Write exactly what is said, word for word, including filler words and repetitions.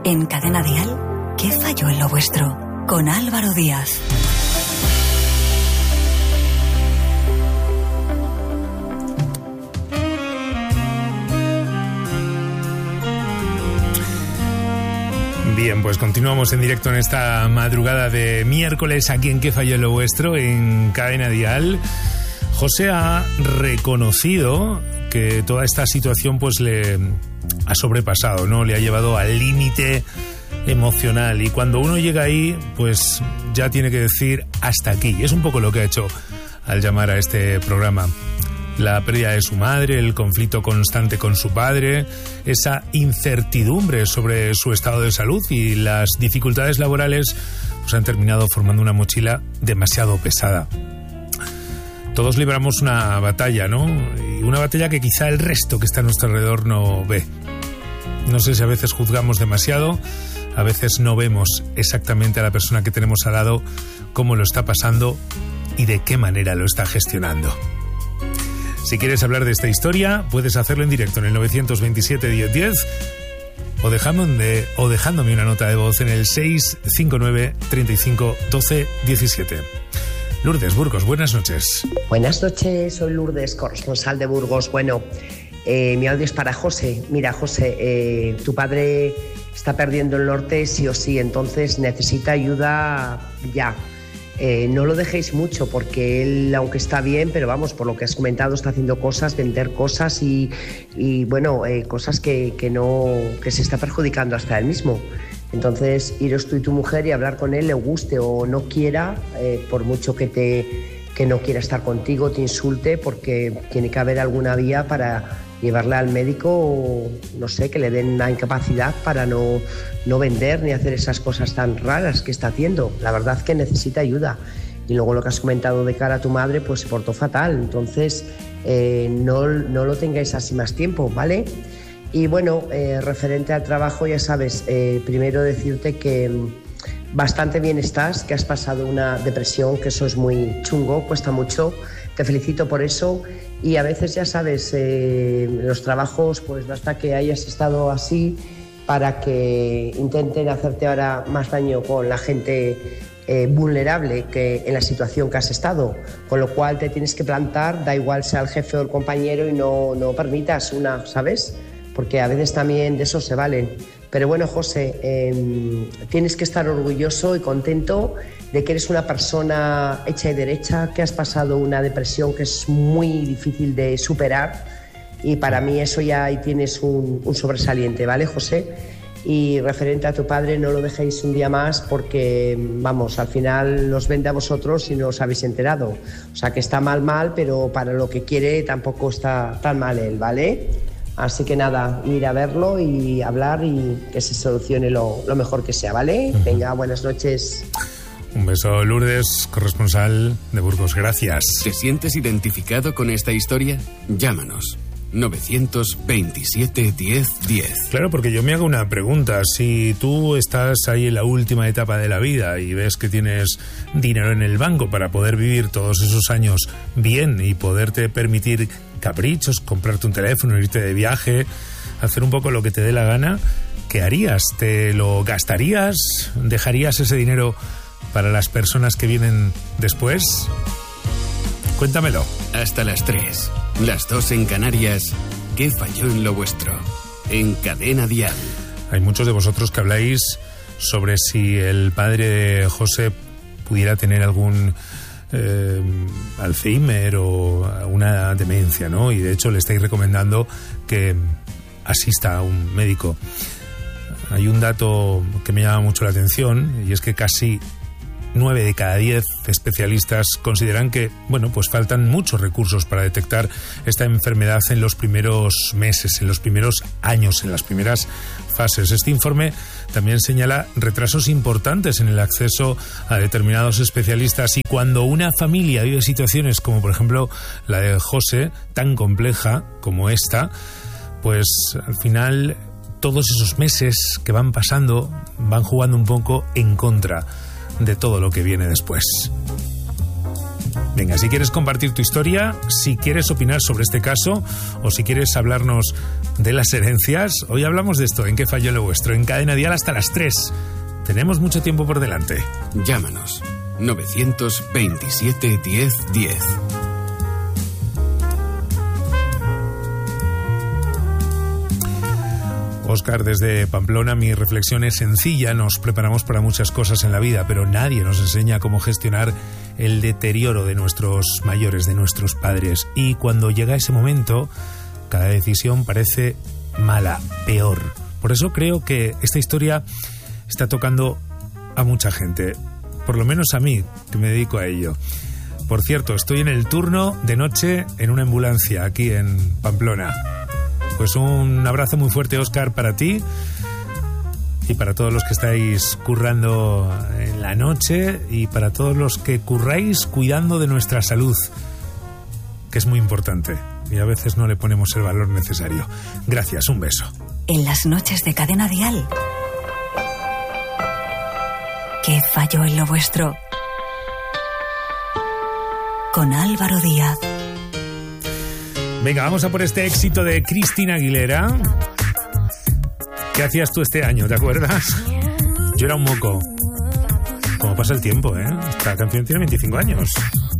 En Cadena Dial, ¿qué falló en lo vuestro? Con Álvaro Díaz. Bien, pues continuamos en directo en esta madrugada de miércoles aquí en ¿Qué falló en lo vuestro? En Cadena Dial. José ha reconocido que toda esta situación pues le ha sobrepasado, ¿no? Le ha llevado al límite emocional, y cuando uno llega ahí pues ya tiene que decir hasta aquí. Es un poco lo que ha hecho al llamar a este programa. La pérdida de su madre, el conflicto constante con su padre, esa incertidumbre sobre su estado de salud y las dificultades laborales pues han terminado formando una mochila demasiado pesada. Todos libramos una batalla, ¿no? Y una batalla que quizá el resto que está a nuestro alrededor no ve. No sé si a veces juzgamos demasiado, a veces no vemos exactamente a la persona que tenemos al lado cómo lo está pasando y de qué manera lo está gestionando. Si quieres hablar de esta historia, puedes hacerlo en directo en el nueve dos siete, diez diez o dejándome, o dejándome una nota de voz en el seis cinco nueve, treinta y cinco, doce, diecisiete. Lourdes Burgos, buenas noches. Buenas noches, soy Lourdes, corresponsal de Burgos. Bueno, eh, mi audio es para José. Mira, José, eh, tu padre está perdiendo el norte sí o sí, entonces necesita ayuda ya. Eh, no lo dejéis mucho porque él, aunque está bien, pero vamos, por lo que has comentado, está haciendo cosas, vender cosas y, y bueno, eh, cosas que, que, no, que se está perjudicando hasta él mismo. Entonces, iros tú y tu mujer y hablar con él, le guste o no quiera, eh, por mucho que, te, que no quiera estar contigo, te insulte, porque tiene que haber alguna vía para llevarle al médico, o, no sé, que le den una incapacidad para no, no vender ni hacer esas cosas tan raras que está haciendo. La verdad es que necesita ayuda. Y luego lo que has comentado de cara a tu madre, pues se portó fatal. Entonces, eh, no, no lo tengáis así más tiempo, ¿vale? Y bueno, eh, referente al trabajo, ya sabes, eh, primero decirte que bastante bien estás, que has pasado una depresión, que eso es muy chungo, cuesta mucho. Te felicito por eso. Y a veces, ya sabes, eh, los trabajos, pues basta que hayas estado así para que intenten hacerte ahora más daño con la gente eh, vulnerable que en la situación que has estado. Con lo cual te tienes que plantar, da igual sea el jefe o el compañero, y no, no permitas una, ¿sabes? Porque a veces también de eso se valen. Pero bueno, José, eh, tienes que estar orgulloso y contento de que eres una persona hecha y derecha, que has pasado una depresión que es muy difícil de superar, y para mí eso ya ahí tienes un, un sobresaliente, ¿vale, José? Y referente a tu padre, no lo dejéis un día más porque, vamos, al final los vende a vosotros y no os habéis enterado. O sea que está mal, mal, pero para lo que quiere tampoco está tan mal él, ¿vale? Así que nada, ir a verlo y hablar y que se solucione lo, lo mejor que sea, ¿vale? Uh-huh. Venga, buenas noches. Un beso, Lourdes, corresponsal de Burgos. Gracias. ¿Te sientes identificado con esta historia? Llámanos. nueve dos siete, diez, diez. Claro, porque yo me hago una pregunta. Si tú estás ahí en la última etapa de la vida y ves que tienes dinero en el banco para poder vivir todos esos años bien y poderte permitir caprichos, comprarte un teléfono, irte de viaje, hacer un poco lo que te dé la gana, ¿qué harías? ¿Te lo gastarías? ¿Dejarías ese dinero para las personas que vienen después? Cuéntamelo. Hasta las tres, las dos en Canarias. ¿Qué falló en lo vuestro? En Cadena Dial. Hay muchos de vosotros que habláis sobre si el padre de José pudiera tener algún eh, Alzheimer o una demencia, ¿no? Y de hecho le estáis recomendando que asista a un médico. Hay un dato que me llama mucho la atención, y es que casi nueve de cada diez especialistas consideran que, bueno, pues faltan muchos recursos para detectar esta enfermedad en los primeros meses, en los primeros años, en las primeras fases. Este informe también señala retrasos importantes en el acceso a determinados especialistas, y cuando una familia vive situaciones como por ejemplo la de José, tan compleja como esta, pues al final todos esos meses que van pasando van jugando un poco en contra de todo lo que viene después. Venga, si quieres compartir tu historia, si quieres opinar sobre este caso o si quieres hablarnos de las herencias, hoy hablamos de esto, en qué falló lo vuestro, en Cadena Dial hasta las tres. Tenemos mucho tiempo por delante. Llámanos novecientos veintisiete diez diez. Óscar, desde Pamplona, mi reflexión es sencilla. Nos preparamos para muchas cosas en la vida, pero nadie nos enseña cómo gestionar el deterioro de nuestros mayores, de nuestros padres. Y cuando llega ese momento, cada decisión parece mala, peor. Por eso creo que esta historia está tocando a mucha gente, por lo menos a mí, que me dedico a ello. Por cierto, estoy en el turno de noche en una ambulancia aquí en Pamplona. Pues un abrazo muy fuerte, Óscar, para ti y para todos los que estáis currando en la noche y para todos los que curráis cuidando de nuestra salud, que es muy importante y a veces no le ponemos el valor necesario. Gracias, un beso. En las noches de Cadena Dial, ¿qué falló en lo vuestro? Con Álvaro Díaz. Venga, vamos a por este éxito de Cristina Aguilera. ¿Qué hacías tú este año? ¿Te acuerdas? Yo era un moco. Como pasa el tiempo, ¿eh? Esta canción tiene veinticinco años.